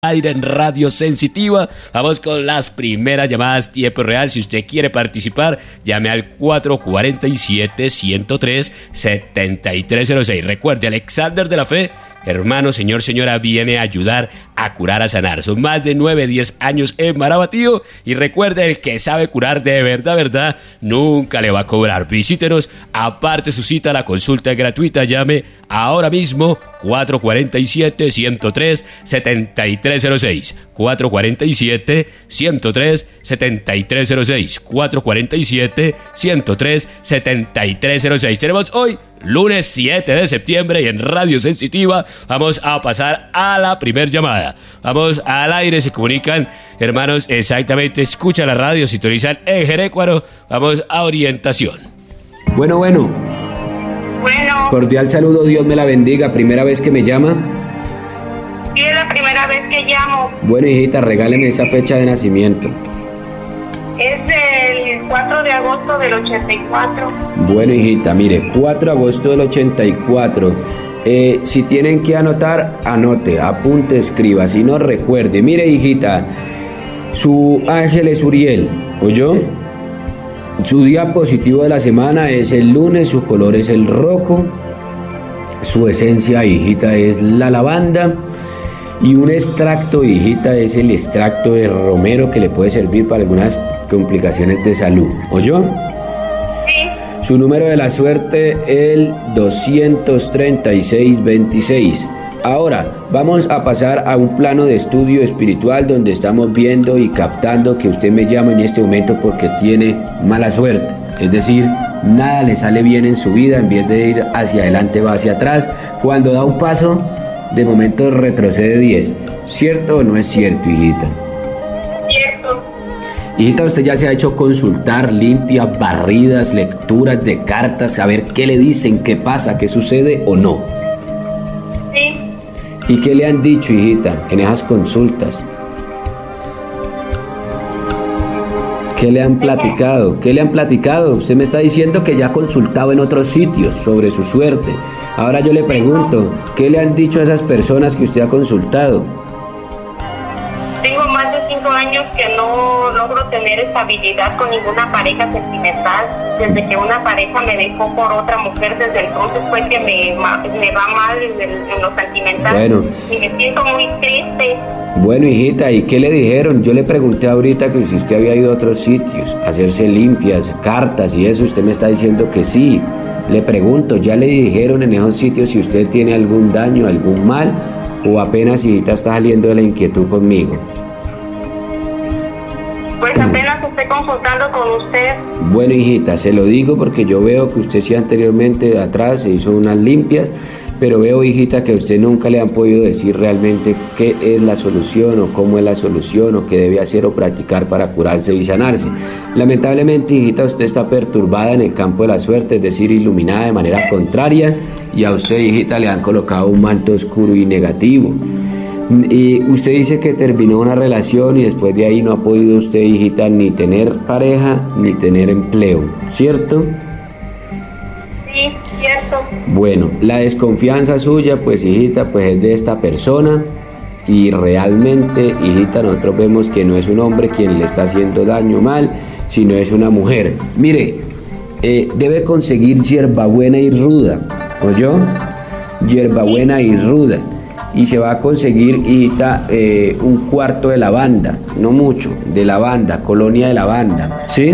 Aire en Radio Sensitiva. Vamos con las primeras llamadas tiempo real. Si usted quiere participar, llame al 447-103-7306. Recuerde, Alexander de la Fe, hermano, señor, señora, viene a ayudar a curar, a sanar. Son más de 9-10 años en Marabatío. Y recuerde, el que sabe curar de verdad, nunca le va a cobrar. Visítenos, aparte su cita, la consulta es gratuita. Llame ahora mismo 447-103-7306. 447-103-7306. 447-103-7306. Tenemos hoy lunes 7 de septiembre y en Radio Sensitiva vamos a pasar a la primer llamada. Vamos al aire, se comunican hermanos, exactamente, escuchan la radio, sintonizan en Jerecuaro. Vamos a orientación. Bueno. Cordial saludo, Dios me la bendiga. ¿Primera vez que me llama? Sí, es la primera vez que llamo. Bueno, hijita, regáleme esa fecha de nacimiento. Es el 4 de agosto del 84. Bueno, hijita, mire, 4 de agosto del 84. Si tienen que anotar, anote, apunte, escriba. Si no, recuerde. Mire, hijita, su ángel es Uriel, ¿oyó? Su día positivo de la semana es el lunes, su color es el rojo, su esencia, hijita, es la lavanda, y un extracto, hijita, es el extracto de romero que le puede servir para algunas complicaciones de salud. ¿Oyó? Sí. Su número de la suerte, el 23626. Ahora, vamos a pasar a un plano de estudio espiritual donde estamos viendo y captando que usted me llama en este momento porque tiene mala suerte. Es decir, nada le sale bien en su vida, en vez de ir hacia adelante va hacia atrás. Cuando da un paso, de momento retrocede 10. ¿Cierto o no es cierto, hijita? Cierto. Hijita, usted ya se ha hecho consultar, limpias, barridas, lecturas de cartas, a ver qué le dicen, qué pasa, qué sucede o no. Sí. ¿Y qué le han dicho, hijita, en esas consultas? ¿Qué le han platicado? ¿Qué le han platicado? Usted me está diciendo que ya ha consultado en otros sitios sobre su suerte. Ahora yo le pregunto, ¿qué le han dicho a esas personas que usted ha consultado? Tengo más de 5 años que no logro tener estabilidad con ninguna pareja sentimental. Desde que una pareja me dejó por otra mujer, desde entonces fue que me va mal en lo sentimental. Bueno. Y me siento muy triste. Bueno, hijita, ¿y qué le dijeron? Yo le pregunté ahorita que si usted había ido a otros sitios, a hacerse limpias, cartas y eso, usted me está diciendo que sí. Le pregunto, ¿ya le dijeron en esos sitios si usted tiene algún daño, algún mal, o apenas, hijita, está saliendo de la inquietud conmigo? Pues apenas estoy consultando con usted. Bueno, hijita, se lo digo porque yo veo que usted sí anteriormente atrás se hizo unas limpias, pero veo, hijita, que a usted nunca le han podido decir realmente qué es la solución o cómo es la solución o qué debe hacer o practicar para curarse y sanarse. Lamentablemente, hijita, usted está perturbada en el campo de la suerte, es decir, iluminada de manera contraria, y a usted, hijita, le han colocado un manto oscuro y negativo. Y usted dice que terminó una relación y después de ahí no ha podido usted, hijita, ni tener pareja ni tener empleo, ¿cierto? Sí, cierto. Bueno, la desconfianza suya, pues, hijita, pues es de esta persona, y realmente, hijita, nosotros vemos que no es un hombre quien le está haciendo daño mal, sino es una mujer. Mire, debe conseguir hierbabuena y ruda, ¿oyó? Hierbabuena y ruda. Y se va a conseguir, hijita, un cuarto de lavanda, no mucho, de lavanda, colonia de lavanda, ¿sí?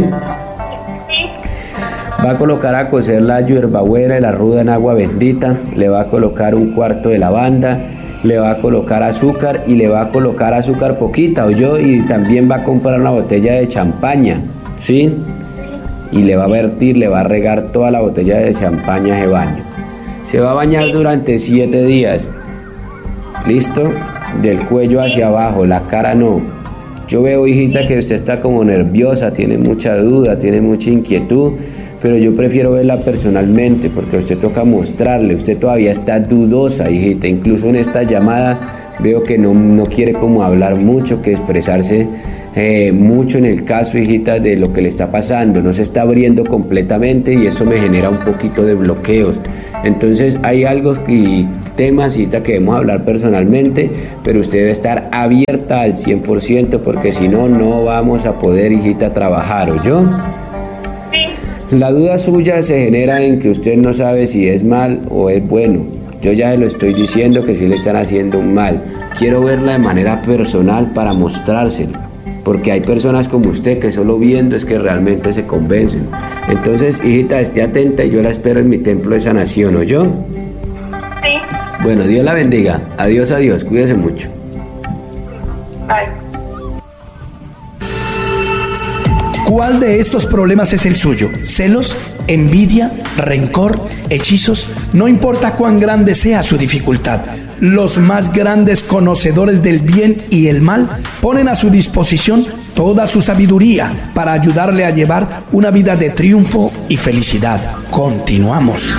Va a colocar a cocer la hierbabuena y la ruda en agua bendita, le va a colocar un cuarto de lavanda, le va a colocar azúcar y le va a colocar azúcar poquita, ¿oyó? Y también va a comprar una botella de champaña, ¿sí? Y le va a vertir, le va a regar toda la botella de champaña de baño. Se va a bañar durante 7 días. ¿Listo? Del cuello hacia abajo, la cara no. Yo veo, hijita, que usted está como nerviosa, tiene mucha duda, tiene mucha inquietud, pero yo prefiero verla personalmente porque a usted toca mostrarle, usted todavía está dudosa, hijita. Incluso en esta llamada veo que no quiere como hablar mucho, que expresarse mucho en el caso, hijita, de lo que le está pasando. No se está abriendo completamente y eso me genera un poquito de bloqueos. Entonces hay algo temas, cita que debemos hablar personalmente, pero usted debe estar abierta al 100% porque si no, no vamos a poder, hijita, trabajar, ¿oyó? Sí. La duda suya se genera en que usted no sabe si es mal o es bueno. Yo ya se lo estoy diciendo que sí le están haciendo un mal. Quiero verla de manera personal para mostrárselo, porque hay personas como usted que solo viendo es que realmente se convencen. Entonces, hijita, esté atenta y yo la espero en mi templo de sanación, ¿oyó? Sí. Bueno, Dios la bendiga. Adiós, adiós. Cuídese mucho. Bye. ¿Cuál de estos problemas es el suyo? ¿Celos? ¿Envidia? ¿Rencor? ¿Hechizos? No importa cuán grande sea su dificultad. Los más grandes conocedores del bien y el mal ponen a su disposición toda su sabiduría para ayudarle a llevar una vida de triunfo y felicidad. Continuamos.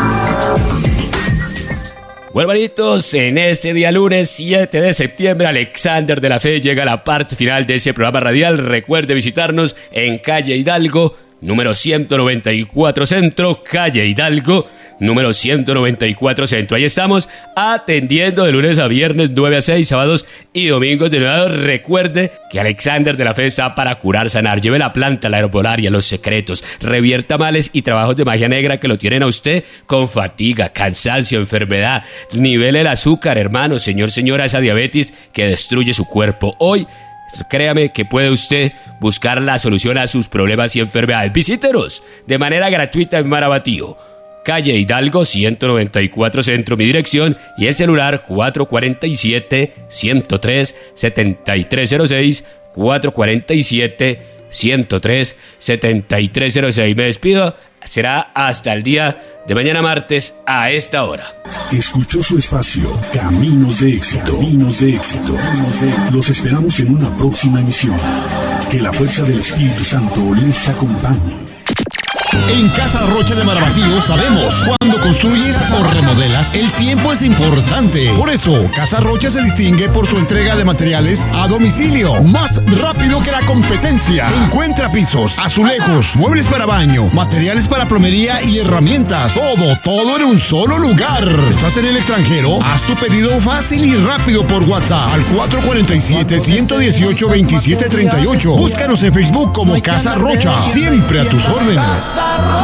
Bueno, hermanitos, en este día lunes 7 de septiembre, Alexander de la Fe llega a la parte final de ese programa radial. Recuerde visitarnos en calle Hidalgo, número 194 Centro, calle Hidalgo, número 194 Centro. Ahí estamos atendiendo de lunes a viernes, 9 a 6, sábados y domingos de 9 a 2. Recuerde que Alexander de la Fe está para curar, sanar. Lleve la planta, la herbolaria, los secretos, revierta males y trabajos de magia negra que lo tienen a usted con fatiga, cansancio, enfermedad. Nivele el azúcar, hermano, señora, esa diabetes que destruye su cuerpo. Hoy, créame que puede usted buscar la solución a sus problemas y enfermedades. Visítenos de manera gratuita en Marabatío, calle Hidalgo 194 Centro, mi dirección, y el celular 447-103-7306, 447-103-7306. Me despido, será hasta el día de mañana martes a esta hora. Escuchó su espacio Caminos de Éxito. Caminos de Éxito. Los esperamos en una próxima emisión. Que la fuerza del Espíritu Santo les acompañe. En Casa Rocha de Marabatío sabemos, cuando construyes o remodelas, el tiempo es importante. Por eso, Casa Rocha se distingue por su entrega de materiales a domicilio, más rápido que la competencia. Encuentra pisos, azulejos, muebles para baño, materiales para plomería y herramientas. Todo en un solo lugar. ¿Estás en el extranjero? Haz tu pedido fácil y rápido por WhatsApp al 447-118-2738. Búscanos en Facebook como Casa Rocha. Siempre a tus órdenes.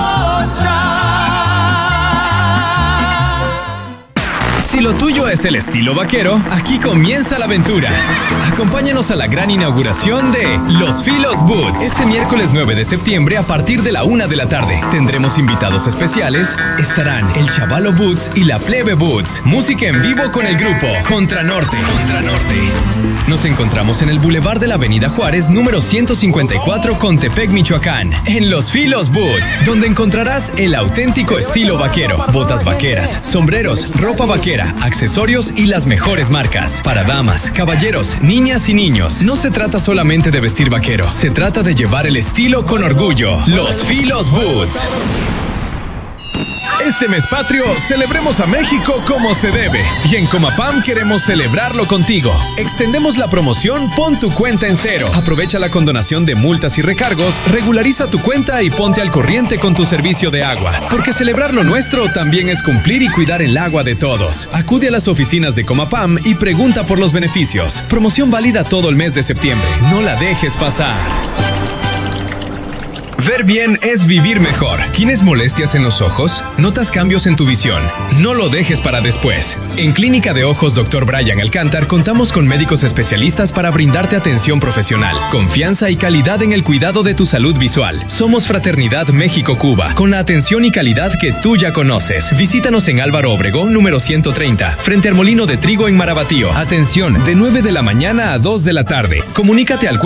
Si lo tuyo es el estilo vaquero, aquí comienza la aventura. Acompáñanos a la gran inauguración de Los Filos Boots. Este miércoles 9 de septiembre a partir de la 1 de la tarde. Tendremos invitados especiales. Estarán el Chavalo Boots y la Plebe Boots. Música en vivo con el grupo Contranorte. Nos encontramos en el Boulevard de la Avenida Juárez, número 154, Contepec, Michoacán. En Los Filos Boots, donde encontrarás el auténtico estilo vaquero. Botas vaqueras, sombreros, ropa vaquera, accesorios y las mejores marcas. Para damas, caballeros, niñas y niños. No se trata solamente de vestir vaquero, se trata de llevar el estilo con orgullo. Los Filos Boots. Este mes patrio, celebremos a México como se debe. Y en Comapam queremos celebrarlo contigo. Extendemos la promoción Pon tu cuenta en cero. Aprovecha la condonación de multas y recargos, regulariza tu cuenta y ponte al corriente con tu servicio de agua. Porque celebrar lo nuestro también es cumplir y cuidar el agua de todos. Acude a las oficinas de Comapam y pregunta por los beneficios. Promoción válida todo el mes de septiembre. No la dejes pasar. Ver bien es vivir mejor. ¿Tienes molestias en los ojos? ¿Notas cambios en tu visión? No lo dejes para después. En Clínica de Ojos Dr. Brian Alcántar contamos con médicos especialistas para brindarte atención profesional, confianza y calidad en el cuidado de tu salud visual. Somos Fraternidad México-Cuba, con la atención y calidad que tú ya conoces. Visítanos en Álvaro Obregón, número 130, frente al Molino de Trigo en Marabatío. Atención, de 9 de la mañana a 2 de la tarde. Comunícate al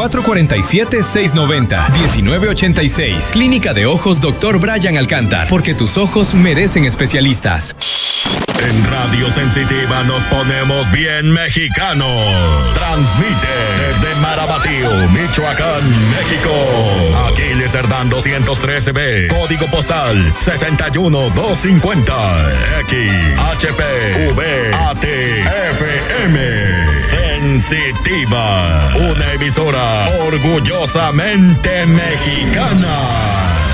447-690-1986. Clínica de Ojos Dr. Brian Alcántar, porque tus ojos merecen especialistas. En Radio Sensitiva nos ponemos bien mexicanos. Transmite desde Marabatío, Michoacán, México. Aquiles Cerdán 213B, código postal 61250, XHP VAT FM. Sensitiva, una emisora orgullosamente mexicana.